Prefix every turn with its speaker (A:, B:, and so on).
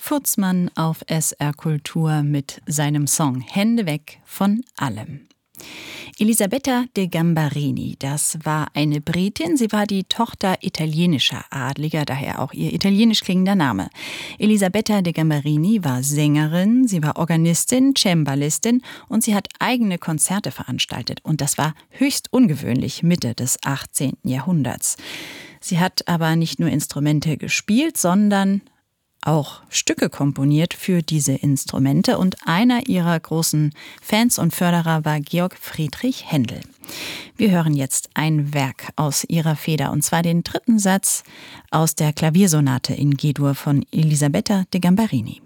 A: Furzmann auf SR Kultur mit seinem Song Hände weg von allem. Elisabetta de Gambarini, das war eine Britin. Sie war die Tochter italienischer Adliger, daher auch ihr italienisch klingender Name. Elisabetta de Gambarini war Sängerin, sie war Organistin, Cembalistin und sie hat eigene Konzerte veranstaltet. Und das war höchst ungewöhnlich Mitte des 18. Jahrhunderts. Sie hat aber nicht nur Instrumente gespielt, sondern auch Stücke komponiert für diese Instrumente und einer ihrer großen Fans und Förderer war Georg Friedrich Händel. Wir hören jetzt ein Werk aus ihrer Feder und zwar den 3. Satz aus der Klaviersonate in G-Dur von Elisabetta de Gambarini.